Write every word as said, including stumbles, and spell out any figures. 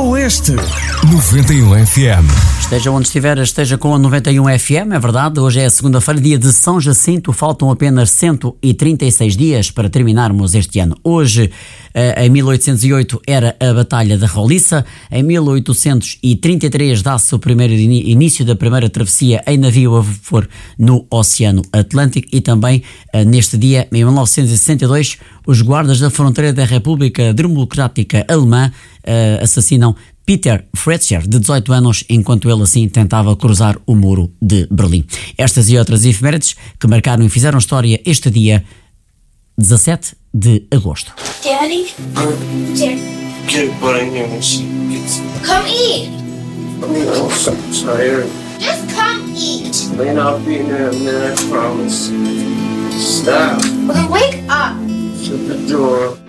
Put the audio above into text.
Oeste noventa e um F M. Esteja onde estiver, esteja com a noventa e um F M, é verdade. Hoje é segunda-feira, dia de São Jacinto. Faltam apenas cento e trinta e seis dias para terminarmos este ano. Hoje, em mil oitocentos e oito, era a Batalha da Roliça. Em mil oitocentos e trinta e três, dá-se o primeiro início da primeira travessia em navio a vapor no Oceano Atlântico. E também, neste dia, em mil novecentos e sessenta e dois, os guardas da fronteira da República Democrática Alemã uh, assassinam Peter Fretcher, de dezoito anos, enquanto ele assim tentava cruzar o muro de Berlim. Estas e outras efemérides que marcaram e fizeram história este dia dezassete de agosto. Daddy? Dad. Get butt in here when she gets here. Come eat! I'm so tired. Just come eat! Man, I'll be in there in a minute, I promise. Stop. Well, then wake up! Shut the door.